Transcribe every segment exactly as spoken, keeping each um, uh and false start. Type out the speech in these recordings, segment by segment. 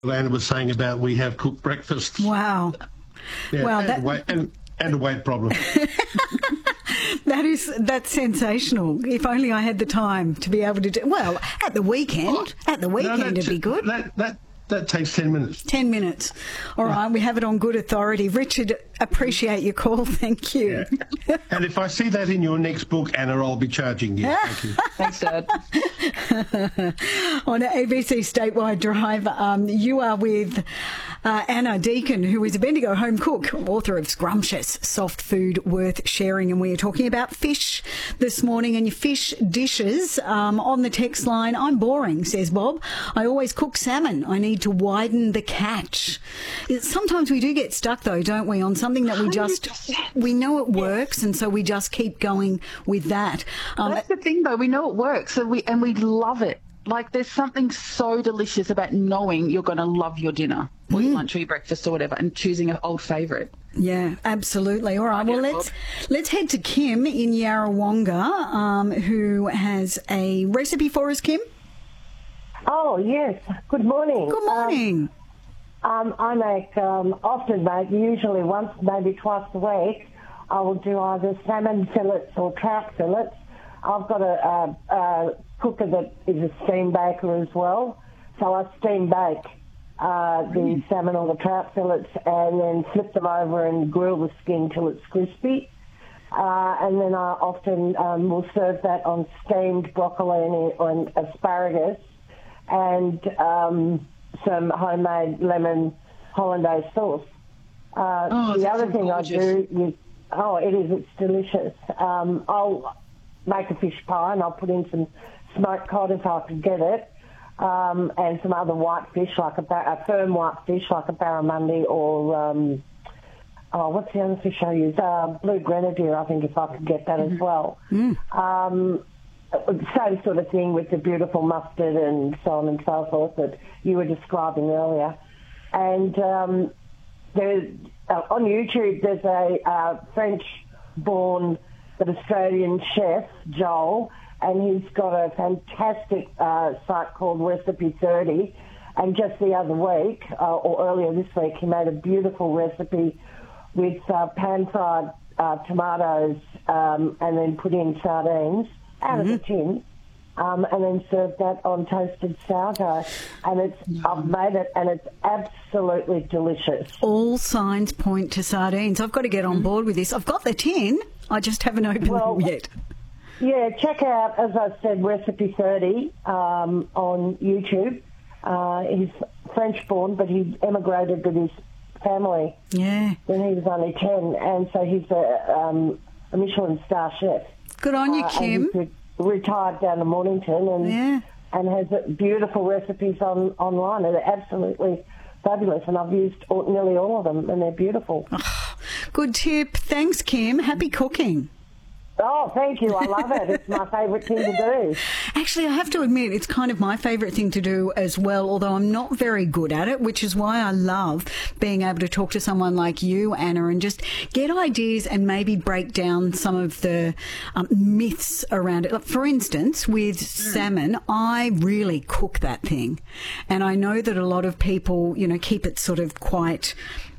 Anna was saying about we have cooked breakfast. Wow. Yeah, Wow, and, that- weight, and, and a weight problem. That is, that's sensational. If only I had the time to be able to do, well, at the weekend, at the weekend No, that- it'd be good. That, that, that takes ten minutes. Ten minutes. All right, we have it on good authority. Richard, appreciate your call. Thank you. Yeah. And if I see that in your next book, Anna, I'll be charging you. Thank you. Thanks, Dad. On A B C Statewide Drive, um, you are with uh, Anna Deacon, who is a Bendigo home cook, author of Scrumptious, Soft Food Worth Sharing. And we are talking about fish this morning and your fish dishes. Um, on the text line, I'm boring, says Bob. I always cook salmon. I need to widen the catch. Sometimes we do get stuck, though, don't we, on something that we just, we know it works, and so we just keep going with that. Um, That's the thing, though. We know it works, and we and we love it. Like, there's something so delicious about knowing you're going to love your dinner or your lunch or your breakfast or whatever, and choosing an old favourite. Yeah, absolutely. All right. Well, let's let's head to Kim in Yarrawonga, um, who has a recipe for us. Kim. Oh, yes. Good morning. Good morning. Um, um, I make, um, often make, usually once, maybe twice a week, I will do either salmon fillets or trout fillets. I've got a, a, a cooker that is a steam baker as well, so I steam bake uh, the mm. salmon or the trout fillets and then flip them over and grill the skin till it's crispy. Uh, and then I often um, will serve that on steamed broccoli and asparagus and um, some homemade lemon hollandaise sauce. Uh, oh, the other thing gorgeous. I do is, oh, it is, it's delicious. Um, I'll make a fish pie and I'll put in some smoked cod if I could get it, um, and some other white fish, like a, bar- a firm white fish like a barramundi or, um, oh, what's the other fish I use? Uh, blue grenadier, I think, if I could get that mm-hmm. as well. Mm. Um, same sort of thing with the beautiful mustard and so on and so forth that you were describing earlier. And um, there, uh, on YouTube, there's a uh, French-born but Australian chef, Joel, and he's got a fantastic uh, site called Recipe thirty. And just the other week, uh, or earlier this week, he made a beautiful recipe with uh, pan-fried uh, tomatoes um, and then put in sardines out mm-hmm. of the tin, um, and then served that on toasted sourdough. And it's mm-hmm. I've made it, and it's absolutely delicious. All signs point to sardines. I've got to get on mm-hmm. board with this. I've got the tin. I just haven't opened well, them yet. Yeah, check out, as I said, Recipe thirty um, on YouTube. Uh, he's French-born, but he emigrated with his family yeah. when he was only ten, and so he's a, um, a Michelin star chef. Good on you, uh, Kim. And he's retired down to Mornington and yeah. and has beautiful recipes on online. And they're absolutely fabulous, and I've used all, nearly all of them, and they're beautiful. Oh, good tip. Thanks, Kim. Happy cooking. Oh, thank you. I love it. It's my favourite thing to do. Actually, I have to admit, it's kind of my favourite thing to do as well, although I'm not very good at it, which is why I love being able to talk to someone like you, Anna, and just get ideas and maybe break down some of the um, myths around it. Like, for instance, with mm. salmon, I really cook that thing. And I know that a lot of people, you know, keep it sort of quite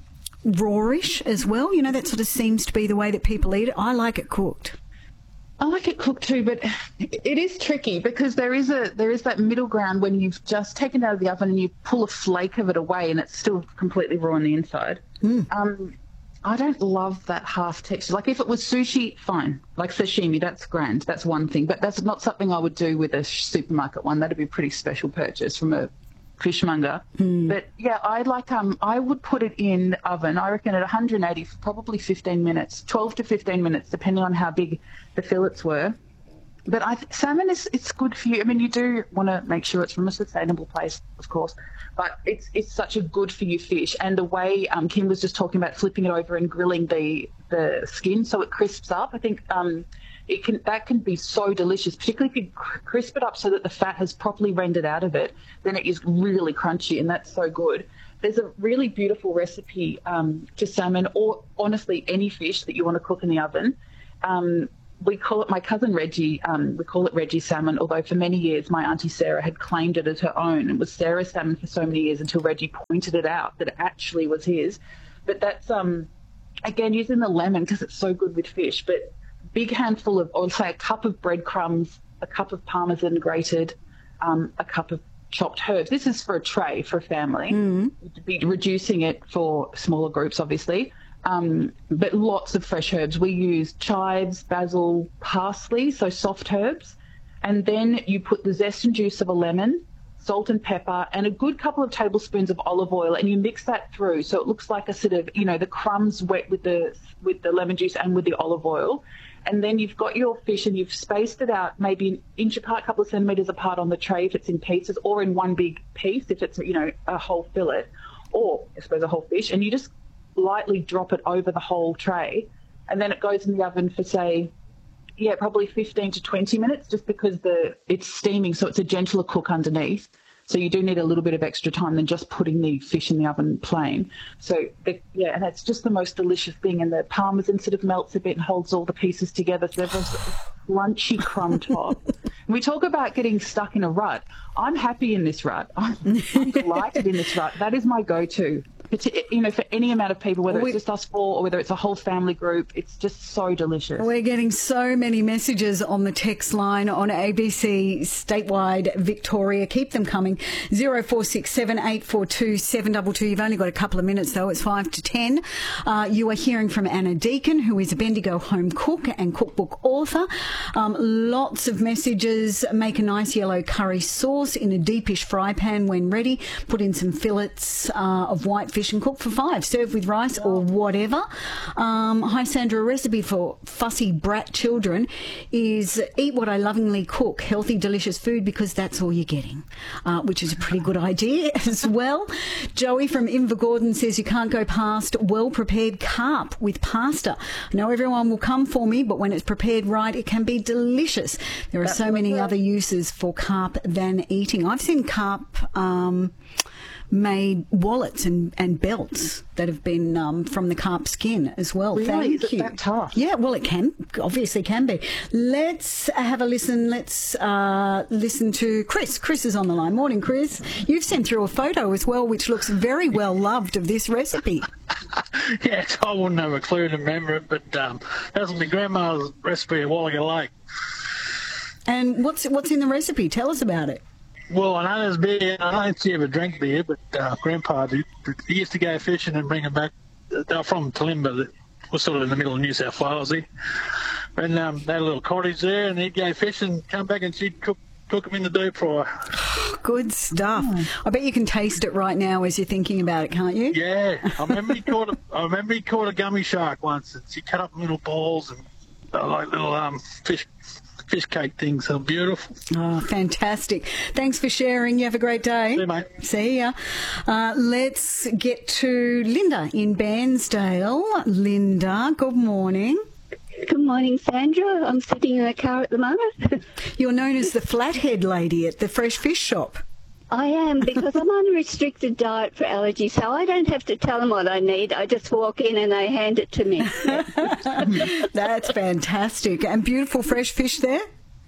rawish as well. You know, that sort of seems to be the way that people eat it. I like it cooked. I like it cooked too, but it is tricky because there is a there is that middle ground when you've just taken it out of the oven and you pull a flake of it away and it's still completely raw on the inside. Mm. Um, I don't love that half texture. Like if it was sushi, fine. Like sashimi, that's grand. That's one thing, but that's not something I would do with a supermarket one. That'd be a pretty special purchase from a fishmonger. Mm. But yeah, I like um I would put it in the oven, I reckon at one hundred eighty for probably fifteen minutes, twelve to fifteen minutes, depending on how big the fillets were. But I th- salmon is it's good for you. I mean, you do want to make sure it's from a sustainable place, of course, but it's it's such a good for you fish. And the way um, Kim was just talking about flipping it over and grilling the the skin so it crisps up, I think um it can that can be so delicious, particularly if you crisp it up so that the fat has properly rendered out of it. Then it is really crunchy, and that's so good. There's a really beautiful recipe um, for salmon, or honestly any fish that you want to cook in the oven. Um, we call it, my cousin Reggie, um, we call it Reggie salmon, although for many years my Auntie Sarah had claimed it as her own and was Sarah's salmon for so many years until Reggie pointed it out that it actually was his. But that's, um, again, using the lemon because it's so good with fish, but big handful of, or say a cup of breadcrumbs, a cup of Parmesan grated, um, a cup of chopped herbs. This is for a tray for a family. Mm. We'd be reducing it for smaller groups, obviously. Um, but lots of fresh herbs. We use chives, basil, parsley, so soft herbs. And then you put the zest and juice of a lemon, salt and pepper, and a good couple of tablespoons of olive oil, and you mix that through. So it looks like a sort of, you know, the crumbs wet with the with the lemon juice and with the olive oil. And then you've got your fish and you've spaced it out maybe an inch apart, a couple of centimetres apart on the tray if it's in pieces, or in one big piece if it's, you know, a whole fillet, or I suppose a whole fish. And you just lightly drop it over the whole tray, and then it goes in the oven for, say, yeah, probably fifteen to twenty minutes, just because the it's steaming, so it's a gentler cook underneath. So you do need a little bit of extra time than just putting the fish in the oven plain. So, the, yeah, and that's just the most delicious thing. And the Parmesan sort of melts a bit and holds all the pieces together. So there's a crunchy crumb top. We talk about getting stuck in a rut. I'm happy in this rut. I'm, I'm delighted in this rut. That is my go-to. It's, you know, for any amount of people, whether it's just us four or whether it's a whole family group, it's just so delicious. We're getting so many messages on the text line on A B C statewide Victoria. Keep them coming. zero four six seven eight four two seven two two. You've only got a couple of minutes, though. It's five to ten. Uh, you are hearing from Anna Deacon, who is a Bendigo home cook and cookbook author. Um, lots of messages. Make a nice yellow curry sauce in a deepish fry pan when ready. Put in some fillets uh, of whitefish and cook for five. Serve with rice or whatever. Um, hi, Sandra. A recipe for fussy brat children is eat what I lovingly cook. Healthy, delicious food because that's all you're getting, uh, which is a pretty good idea as well. Joey from Invergordon says you can't go past well-prepared carp with pasta. I know everyone will come for me, but when it's prepared right, it can be delicious. There are so many other uses for carp than eating. I've seen carp um, made wallets and, and belts that have been um, from the carp skin as well. Really? Thank Is it you. that tough? Yeah, well, it can, obviously can be. Let's have a listen. Let's uh, listen to Chris. Chris is on the line. Morning, Chris. You've sent through a photo as well, which looks very well loved of this recipe. Yes, I wouldn't have a clue to remember it, but um, that was my grandma's recipe at Wallaga Lake. And what's what's in the recipe? Tell us about it. Well, I know there's beer. I don't see ever drink beer, but uh, Grandpa he, he used to go fishing and bring them back. They're from Talimba, that was sort of in the middle of New South Wales here. And um, they had a little cottage there, and he'd go fishing, come back, and she'd cook cook them in the deep fryer. Good stuff. Oh. I bet you can taste it right now as you're thinking about it, can't you? Yeah, I remember he caught a, I remember he caught a gummy shark once, and she cut up little balls and uh, like little um fish. fish cake things are beautiful. Oh, fantastic. Thanks for sharing. You have a great day. See you, mate. See ya. Uh, let's get to Linda in Bairnsdale. Linda, good morning. Good morning, Sandra. I'm sitting in the car at the moment. You're known as the flathead lady at the fresh fish shop. I am, because I'm on a restricted diet for allergies, so I don't have to tell them what I need. I just walk in and they hand it to me. That's fantastic. And beautiful fresh fish there?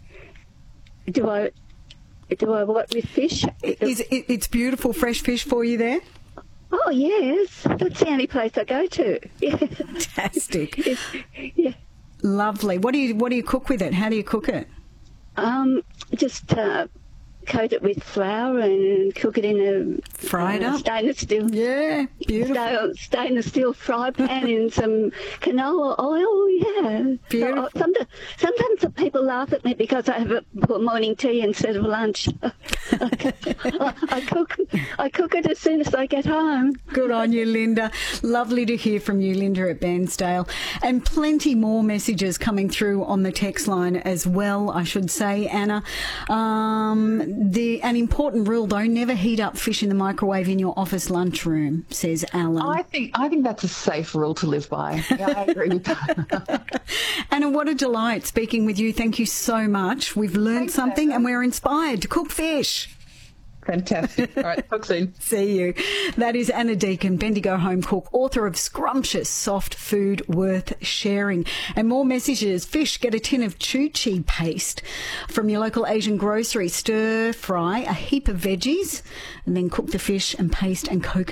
Do I do I what with fish? Is it, it's beautiful fresh fish for you there? Oh, yes. That's the only place I go to. Yeah. Fantastic. Yeah. Yeah. Lovely. What do you what do you cook with it? How do you cook it? Um, just... Uh, coat it with flour and cook it in a fried uh, up stainless steel. Yeah, beautiful. Stainless steel fry pan in some canola oil. Yeah, beautiful. So, sometimes, sometimes the people laugh at me because I have a morning tea instead of lunch. I, I cook. I cook it as soon as I get home. Good on you, Linda. Lovely to hear from you, Linda at Bairnsdale, and plenty more messages coming through on the text line as well. I should say, Anna. Um, The an important rule though: never heat up fish in the microwave in your office lunchroom, says Alan. I think I think that's a safe rule to live by. Yeah, I agree with that. Anna, what a delight speaking with you. Thank you so much. We've learned Thanks, something, Anna. and we're inspired to cook fish. Fantastic. All right, talk soon. See you. That is Anna Deacon, Bendigo home cook, author of Scrumptious Soft Food Worth Sharing. And more messages. Fish, get a tin of chu-chi paste from your local Asian grocery. Stir fry a heap of veggies and then cook the fish and paste and coconut